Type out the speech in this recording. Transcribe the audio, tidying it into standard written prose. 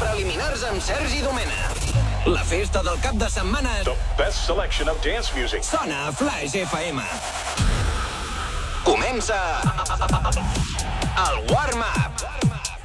preliminars amb Sergi Domena. La festa del cap de setmana... The best selection of dance music. Sona a Flash FM. Comença... el warm-up.